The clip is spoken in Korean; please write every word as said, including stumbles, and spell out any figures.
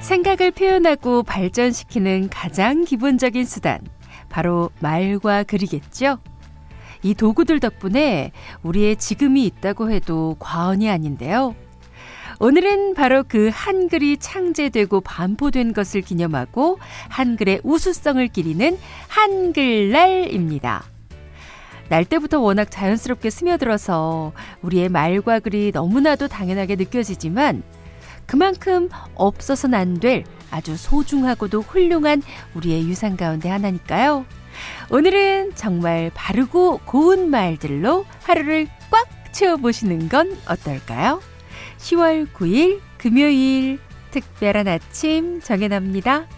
생각을 표현하고 발전시키는 가장 기본적인 수단, 바로 말과 글이겠죠. 이 도구들 덕분에 우리의 지금이 있다고 해도 과언이 아닌데요. 오늘은 바로 그 한글이 창제되고 반포된 것을 기념하고 한글의 우수성을 기리는 한글날입니다. 날 때부터 워낙 자연스럽게 스며들어서 우리의 말과 글이 너무나도 당연하게 느껴지지만 그만큼 없어서는 안 될 아주 소중하고도 훌륭한 우리의 유산 가운데 하나니까요. 오늘은 정말 바르고 고운 말들로 하루를 꽉 채워보시는 건 어떨까요? 시월 구일 금요일 특별한 아침 정해납니다.